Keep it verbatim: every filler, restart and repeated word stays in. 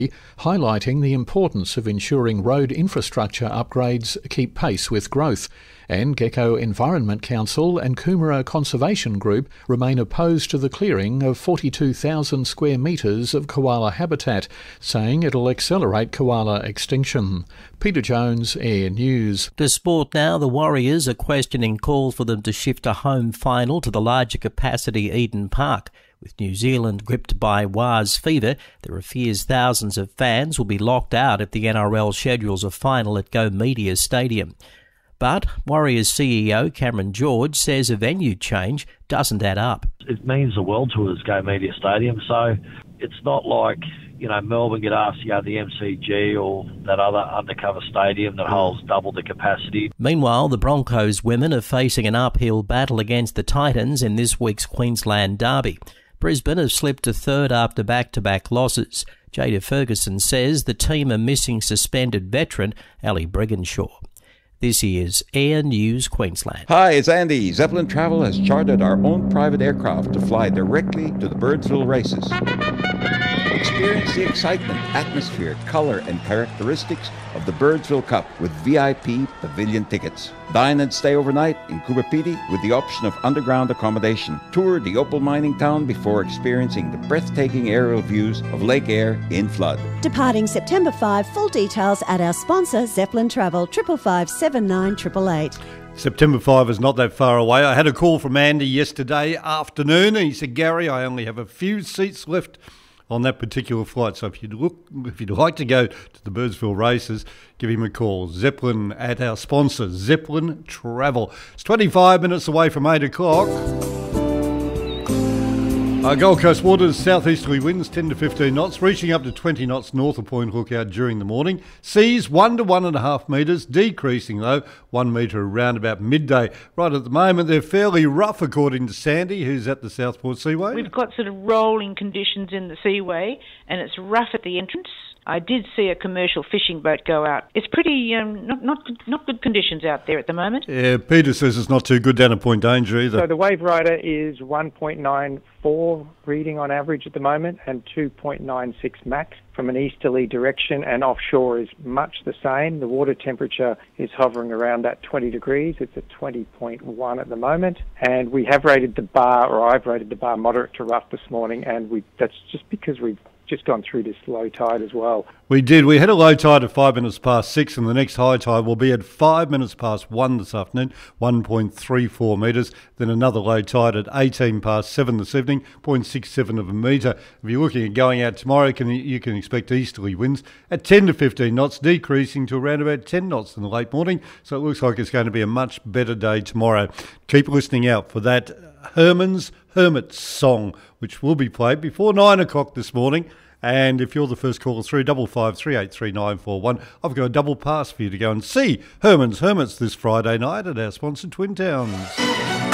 highlighting the importance of ensuring road infrastructure upgrades keep pace with growth. And Gecko Environment Council and Coomera Conservation Group remain opposed to the clearing of forty-two thousand square metres of koala habitat, saying it'll accelerate koala extinction. Peter Jones, Air News. To sport now, the Warriors are questioning calls for them to shift a home final to the larger capacity Eden Park. With New Zealand gripped by Waz fever, there are fears thousands of fans will be locked out if the N R L schedules a final at Go Media Stadium. But Warriors C E O Cameron George says a venue change doesn't add up. It means the world to us, Go Media Stadium, so it's not like, you know, Melbourne get asked to go to the M C G or that other undercover stadium that holds double the capacity. Meanwhile, the Broncos women are facing an uphill battle against the Titans in this week's Queensland Derby. Brisbane have slipped to third after back-to-back losses. Jada Ferguson says the team are missing suspended veteran Ali Brigginshaw. This is Air News Queensland. Hi, it's Andy. Zeppelin Travel has chartered our own private aircraft to fly directly to the Birdsville races. Experience the excitement, atmosphere, colour and characteristics of the Birdsville Cup with V I P pavilion tickets. Dine and stay overnight in Kubapiti with the option of underground accommodation. Tour the opal mining town before experiencing the breathtaking aerial views of Lake Eyre in flood. Departing September fifth, full details at our sponsor Zeppelin Travel, triple five seven nine triple eight. September fifth is not that far away. I had a call from Andy yesterday afternoon and he said, Gary, I only have a few seats left on that particular flight. So if you'd look, if you'd like to go to the Birdsville races, give him a call. Zeppelin at our sponsor, Zeppelin Travel. It's twenty-five minutes away from eight o'clock. Uh, Gold Coast waters, southeasterly winds ten to fifteen knots, reaching up to twenty knots north of Point Lookout during the morning. Seas one to one and a half metres, decreasing though, one metre around about midday. Right at the moment, they're fairly rough, according to Sandy, who's at the Southport Seaway. We've got sort of rolling conditions in the seaway, and it's rough at the entrance. I did see a commercial fishing boat go out. It's pretty um, not not good, not good conditions out there at the moment. Yeah, Peter says it's not too good down at Point Danger either. So the wave rider is one point nine four reading on average at the moment and two point nine six max from an easterly direction, and offshore is much the same. The water temperature is hovering around that twenty degrees. It's at twenty point one at the moment, and we have rated the bar, or I've rated the bar moderate to rough this morning, and we that's just because we've just gone through this low tide as well. We did. We had a low tide at five minutes past six, and the next high tide will be at five minutes past one this afternoon, one point three four metres. Then another low tide at eighteen past seven this evening, zero point six seven of a metre. If you're looking at going out tomorrow, you can, you can expect easterly winds at ten to fifteen knots, decreasing to around about ten knots in the late morning. So it looks like it's going to be a much better day tomorrow. Keep listening out for that Herman's Hermit song, which will be played before nine o'clock this morning. And if you're the first caller through, double five three eight three nine four one, I've got a double pass for you to go and see Herman's Hermits this Friday night at our sponsor Twin Towns.